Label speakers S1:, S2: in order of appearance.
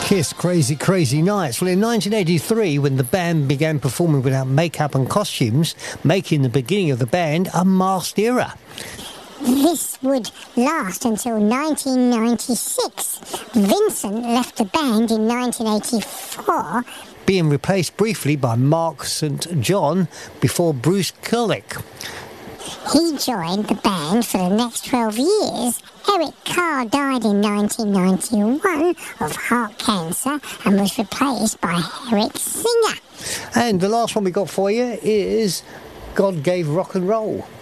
S1: Kiss, Crazy Crazy Nights. Well, in 1983, when the band began performing without makeup and costumes, making the beginning of the band a masked era.
S2: This would last until 1996. Vincent left the band in 1984,
S1: being replaced briefly by Mark St. John before Bruce Kulick.
S2: He joined the band for the next 12 years. Eric Carr died in 1991 of heart cancer and was replaced by Eric Singer.
S1: And the last one we got for you is God Gave Rock and Roll.